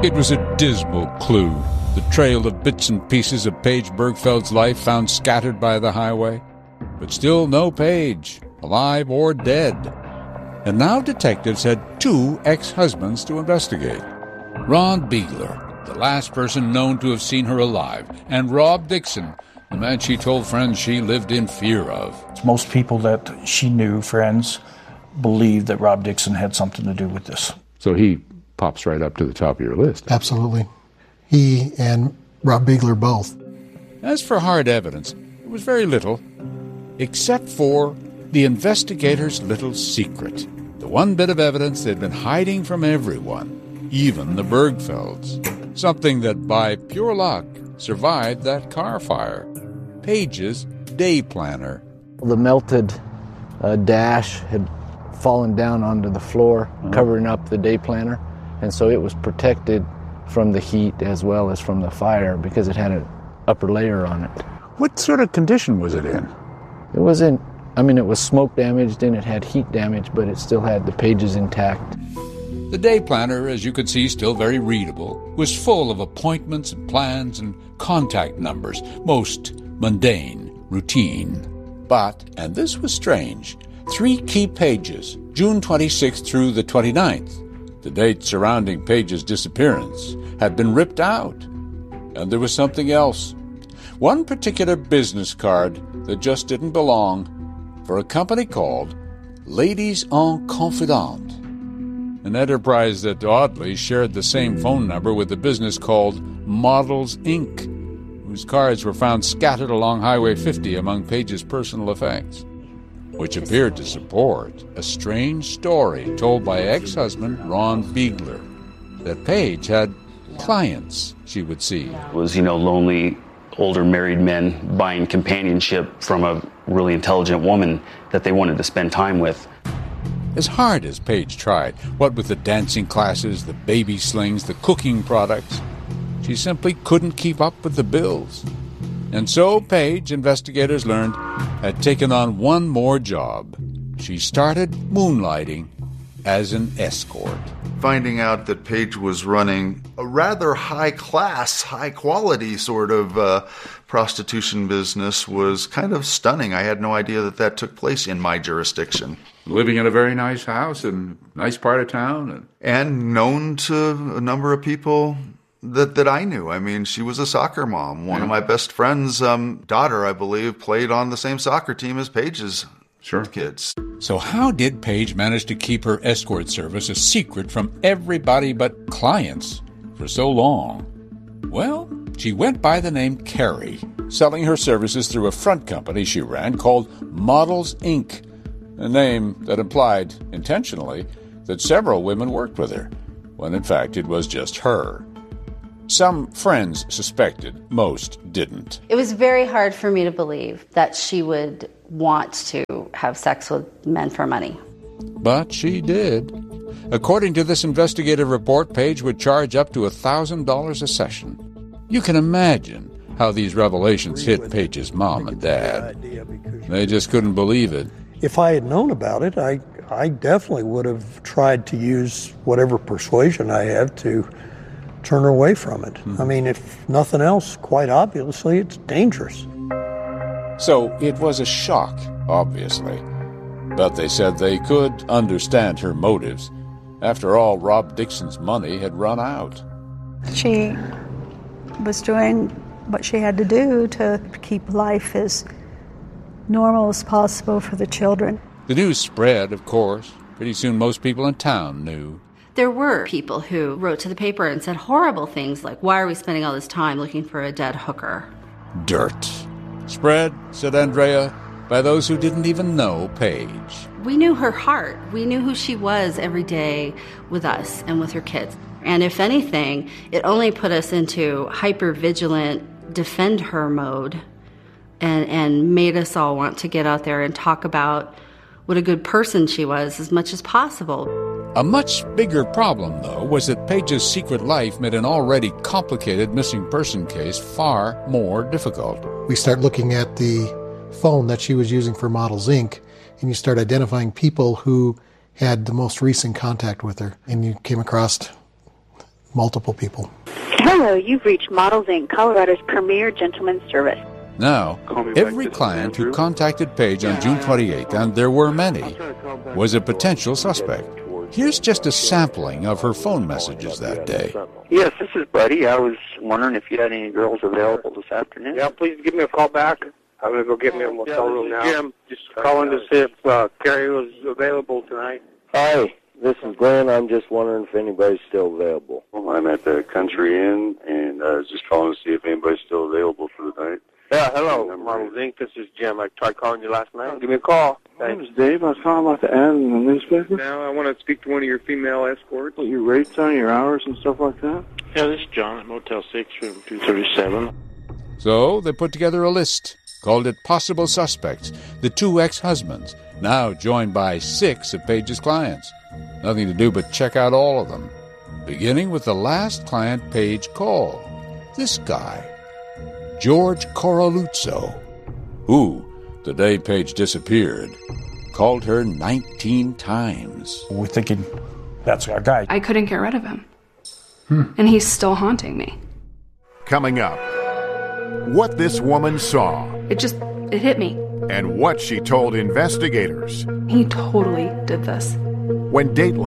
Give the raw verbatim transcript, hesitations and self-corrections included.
It was a dismal clue, the trail of bits and pieces of Paige Bergfeld's life found scattered by the highway. But still no Paige, alive or dead. And now detectives had two ex-husbands to investigate. Ron Beigler, the last person known to have seen her alive, and Rob Dixon, the man she told friends she lived in fear of. Most people that she knew, friends, believed that Rob Dixon had something to do with this. So he pops right up to the top of your list. Absolutely. He and Rob Beigler both. As for hard evidence, there was very little, except for the investigators' little secret. The one bit of evidence they'd been hiding from everyone, even the Bergfelds. Something that, by pure luck, survived that car fire. Paige's day planner. The melted uh, dash had fallen down onto the floor, uh-huh. covering up the day planner, and so it was protected from the heat as well as from the fire because it had an upper layer on it. What sort of condition was it in? It wasn't, I mean, it was smoke damaged and it had heat damage, but it still had the pages intact. The day planner, as you could see, still very readable, was full of appointments and plans and contact numbers, most mundane, routine. But, and this was strange, three key pages, June twenty-sixth through the twenty-ninth, the date surrounding Paige's disappearance, had been ripped out. And there was something else. One particular business card that just didn't belong, for a company called Ladies en Confidante, an enterprise that oddly shared the same phone number with a business called Models Incorporated, whose cards were found scattered along Highway fifty among Paige's personal effects, which appeared to support a strange story told by ex-husband Ron Beigler, that Paige had clients she would see. It was, you know, lonely, older married men buying companionship from a really intelligent woman that they wanted to spend time with. As hard as Paige tried, what with the dancing classes, the baby slings, the cooking products, she simply couldn't keep up with the bills. And so Paige, investigators learned, had taken on one more job. She started moonlighting as an escort. Finding out that Paige was running a rather high-class, high-quality sort of uh, prostitution business was kind of stunning. I had no idea that that took place in my jurisdiction. Living in a very nice house in a nice part of town. And, and known to a number of people that that I knew. I mean, she was a soccer mom. One yeah. of my best friend's um, daughter, I believe, played on the same soccer team as Paige's sure. kids. So how did Paige manage to keep her escort service a secret from everybody but clients for so long? Well, she went by the name Carrie, selling her services through a front company she ran called Models Incorporated, a name that implied, intentionally, that several women worked with her, when in fact it was just her. Some friends suspected, most didn't. It was very hard for me to believe that she would want to have sex with men for money. But she did. According to this investigative report, Paige would charge up to one thousand dollars a session. You can imagine how these revelations hit Paige's mom and dad. They just couldn't believe it. If I had known about it, I, I definitely would have tried to use whatever persuasion I have to turn her away from it. Mm-hmm. I mean, if nothing else, quite obviously, it's dangerous. So it was a shock, obviously. But they said they could understand her motives. After all, Rob Dixon's money had run out. She was doing what she had to do to keep life as normal as possible for the children. The news spread, of course. Pretty soon most people in town knew. There were people who wrote to the paper and said horrible things like, why are we spending all this time looking for a dead hooker? Dirt. Spread, said Andrea, by those who didn't even know Paige. We knew her heart. We knew who she was every day with us and with her kids. And if anything, it only put us into hyper-vigilant, defend her mode and, and made us all want to get out there and talk about what a good person she was as much as possible. A much bigger problem, though, was that Paige's secret life made an already complicated missing person case far more difficult. We start looking at the phone that she was using for Models Incorporated, and you start identifying people who had the most recent contact with her. And you came across multiple people. Hello, you've reached Models Incorporated, Colorado's premier gentleman's service. Now, every client who contacted Paige on June twenty-eighth, and there were many, was a potential suspect. Here's just a sampling of her phone messages that day. Yes, this is Buddy. I was wondering if you had any girls available this afternoon. Yeah, please give me a call back. I'm going to go get me a motel room now. Jim, just calling to see if uh, Carrie was available tonight. Hi, this is Glenn. I'm just wondering if anybody's still available. Well, I'm at the Country Inn, and I was just calling to see if anybody's still available for the night. Yeah, hello, Models Incorporated. This is Jim. I tried calling you last night. Give me a call. My name is Dave. I was calling about the ad in the newspaper. Now I want to speak to one of your female escorts. Your rates on your hours and stuff like that? Yeah, this is John at Motel six, room two thirty-seven. So they put together a list, called it Possible Suspects, the two ex-husbands, now joined by six of Paige's clients. Nothing to do but check out all of them, beginning with the last client Paige called. This guy, George Coraluzzo, who, the day Paige disappeared, called her nineteen times. We're thinking, that's our guy. I couldn't get rid of him. Hmm. And he's still haunting me. Coming up, what this woman saw. It just, it hit me. And what she told investigators. He totally did this. When Dateline